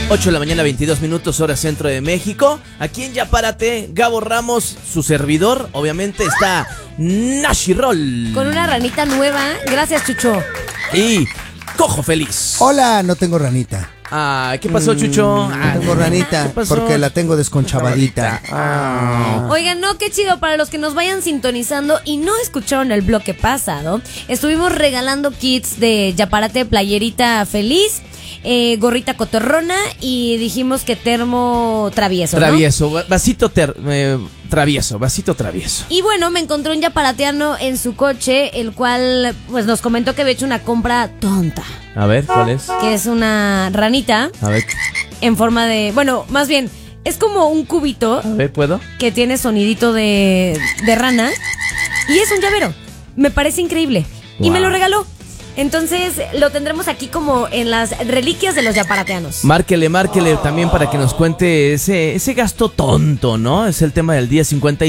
8 de la mañana, 22 minutos, hora centro de México. Aquí en Ya Párate, Gabo Ramos, su servidor, obviamente está Nashi Roll. Con una ranita nueva. Gracias, Chucho. Y Cojo Feliz. Hola, no tengo ranita. Ah, ¿qué pasó, Chucho? No tengo ranita porque la tengo desconchavadita. Oigan, no, qué chido. Para los que nos vayan sintonizando y no escucharon el bloque pasado, estuvimos regalando kits de Ya Párate, playerita feliz, gorrita cotorrona y dijimos que termo travieso, ¿no? Travieso, vasito travieso, vasito travieso. Y bueno, me encontré un yaparateano en su coche, el cual pues nos comentó que había hecho una compra tonta. A ver, ¿cuál es? Que es una ranita. A ver. En forma de... Bueno, más bien, es como un cubito. A ver, ¿puedo? Que tiene sonidito de rana. Y es un llavero. Me parece increíble. Wow. Y me lo regaló. Entonces lo tendremos aquí como en las reliquias de los yaparateanos. Márquele también para que nos cuente ese gasto tonto, ¿no? Es el tema del día.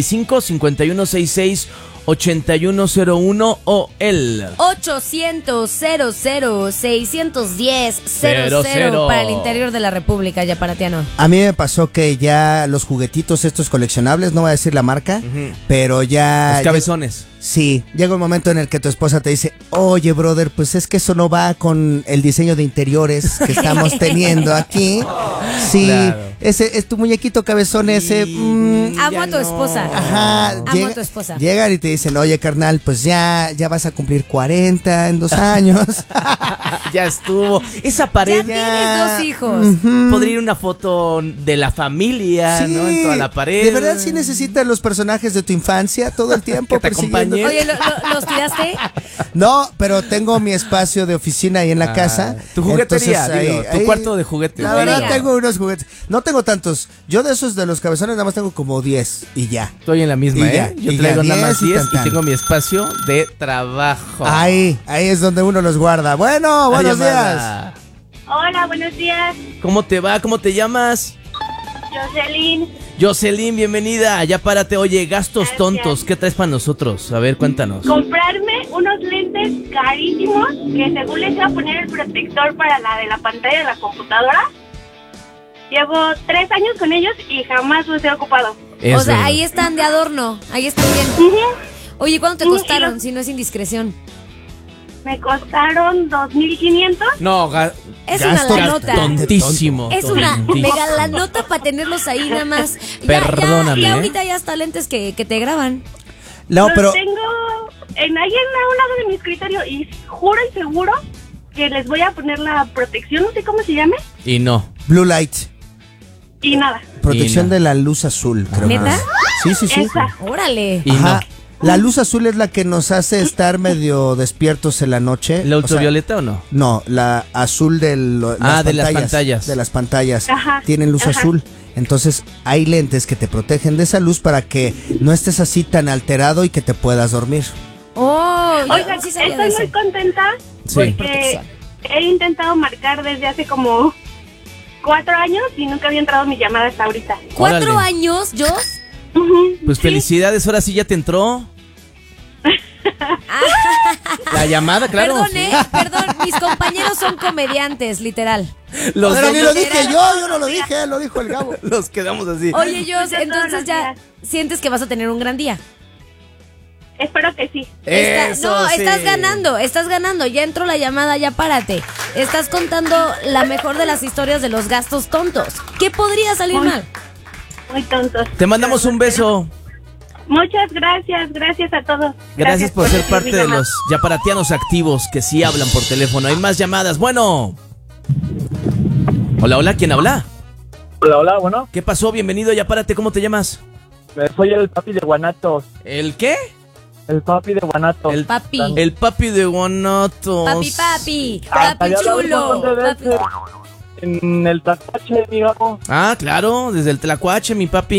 55-5166-8101 o el 800-00-610-00 para el interior de la República, yaparateano. A mí me pasó que ya los juguetitos estos coleccionables, no voy a decir la marca, pero ya... Los cabezones. Sí, llega un momento en el que tu esposa te dice, oye, brother, pues es que eso no va con el diseño de interiores que estamos teniendo aquí. Sí, claro. Ese es tu muñequito cabezón ese. Amo a tu esposa. Ajá. Amo a tu esposa. Llegan y te dicen, oye, carnal, pues ya vas a cumplir 40 en 2 años. Ya estuvo. Esa pared. Ya tienes 2 hijos. Podría ir una foto de la familia, sí, ¿no? En toda la pared. ¿De verdad sí necesitas los personajes de tu infancia todo el tiempo? Que te acompañen. Oye, ¿los tiraste? No, pero tengo mi espacio de oficina ahí en la casa. Tu juguetería, entonces, tu cuarto de juguetes. La verdad tengo unos juguetes. No tengo tantos. Yo de esos de los cabezones nada más tengo como 10 y ya. Estoy en la misma, ya, Yo traigo nada más 10 y tengo mi espacio de trabajo. Ahí es donde uno los guarda. Bueno, buenos días. Hola, buenos días. ¿Cómo te va? ¿Cómo te llamas? Jocelyn, bienvenida. Ya párate. Oye, gastos tontos. ¿Qué traes para nosotros? A ver, cuéntanos. Comprarme unos lentes carísimos que según les iba a poner el protector para la de la pantalla de la computadora. Llevo 3 años con ellos y jamás los he ocupado. O sea, ahí están de adorno. Ahí están bien. Oye, ¿cuánto te costaron? Si no es indiscreción. Me costaron 2,500. No, es una lanota. Tontísimo. Es una mega lanota para tenerlos ahí nada más. Perdóname. Ya ahorita ya hasta lentes que te graban. No, pero los tengo ahí en un lado de mi escritorio y juro y seguro que les voy a poner la protección, no sé cómo se llame. Y no. Blue light. Y nada. Protección de la luz azul, creo. ¿Neta? Sí. Esa. Órale. Y no. La luz azul es la que nos hace estar medio despiertos en la noche. ¿La ultravioleta o no? No, la azul de las pantallas. De las pantallas. Ajá. Tienen luz azul. Entonces hay lentes que te protegen de esa luz para que no estés así tan alterado y que te puedas dormir. Oigan, sí estoy muy contenta porque he intentado marcar desde hace como 4 años y nunca había entrado mi llamada hasta ahorita. 4 años, Jos. Pues sí. Felicidades, ahora sí ya te entró. La llamada, claro. Perdón, mis compañeros son comediantes, literal. Pero ni lo dije yo no lo dije, lo dijo el Gabo. Los quedamos así. Oye, Jos, entonces ya sientes que vas a tener un gran día. Espero que sí. Estás ganando. Ya entró la llamada, ya párate. Estás contando la mejor de las historias de los gastos tontos. ¿Qué podría salir mal? Muy tontos. Te mandamos un beso. Muchas gracias a todos. Gracias por ser parte de los yaparatianos activos que sí hablan por teléfono. Hay más llamadas. Bueno. Hola, ¿quién habla? Hola, bueno. ¿Qué pasó? Bienvenido, ya párate. ¿Cómo te llamas? Soy el papi de Guanatos. ¿El qué? El papi de Guanatos. El papi de Guanatos. Papi chulo. En el Tlacuache, mi Gabo. Ah, claro, desde el Tlacuache, mi papi.